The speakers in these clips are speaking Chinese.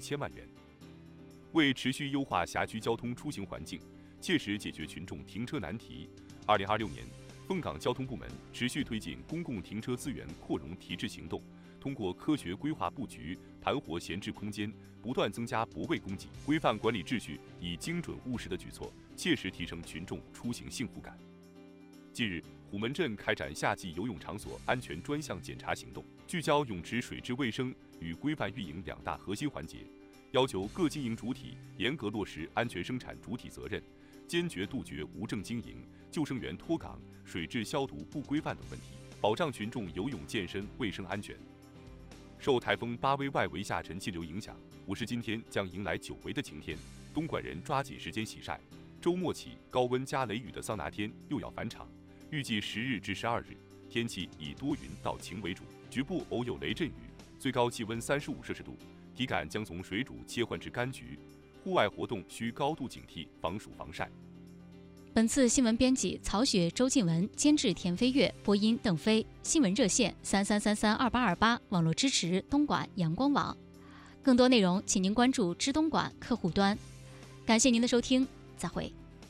1000万元。为持续优化辖区交通出行环境，切实解决群众停车难题，2026年，凤岗交通部门持续推进公共停车资源扩容提质行动，通过科学规划布局，盘活闲置空间，不断增加泊位供给，规范管理秩序，以精准务实的举措，切实提升群众出行幸福感。近日，虎门镇开展夏季游泳场所安全专项检查行动，聚焦泳池水质卫生与规范运营2大核心环节，要求各经营主体严格落实安全生产主体责任，坚决杜绝无证经营、救生员脱岗、水质消毒不规范等问题，保障群众游泳健身卫生安全。受台风巴威外围下沉气流影响，50市今天将迎来久违的晴天，东莞人抓紧时间洗晒。周末起，高温加雷雨的桑拿天又要返场，预计10日至12日，天气以多云到晴为主，局部偶有雷阵雨，最高气温35摄氏度，体感将从水煮切换至柑橘，户外活动需高度警惕防暑防晒。 本次新闻编辑曹雪、周静文，监制田飞跃，播音邓飞。新闻热线33332828，网络支持东莞阳光网。更多内容，请您关注知东莞客户端。感谢您的收听，再会。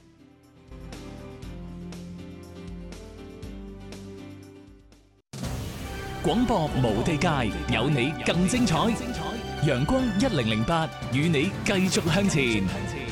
廣播無地界，有你更精彩。陽光1008，與你繼續向前。